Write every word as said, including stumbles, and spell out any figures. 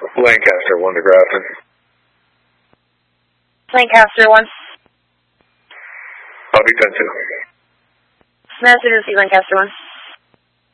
Lancaster one to Grafton. Lancaster one. Copy ten two. Madison to see Lancaster one.